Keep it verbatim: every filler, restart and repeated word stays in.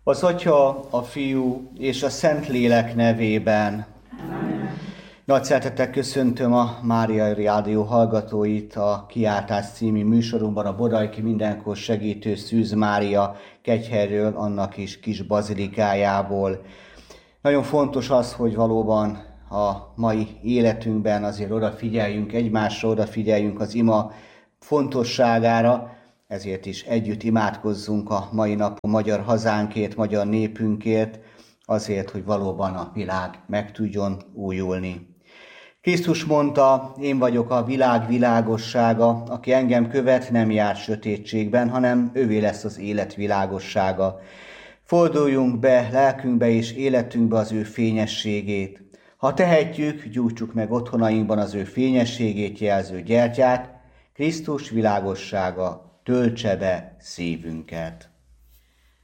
Az Atya, a Fiú és a Szentlélek nevében. Amen. Nagy szeretettel köszöntöm a Mária Rádió hallgatóit a Kiáltás című műsorunkban, a Bodajki Mindenkor Segítő Szűz Mária Kegyhelyről, annak is kis bazilikájából. Nagyon fontos az, hogy valóban a mai életünkben azért odafigyeljünk egymásra, odafigyeljünk az ima fontosságára, ezért is együtt imádkozzunk a mai napon magyar hazánkért, magyar népünkért, azért, hogy valóban a világ meg tudjon újulni. Krisztus mondta, én vagyok a világ világossága, aki engem követ, nem jár sötétségben, hanem ővé lesz az élet világossága. Forduljunk be lelkünkbe és életünkbe az ő fényességét. Ha tehetjük, gyújtsuk meg otthonainkban az ő fényességét jelző gyertyát, Krisztus világossága töltse be szívünket.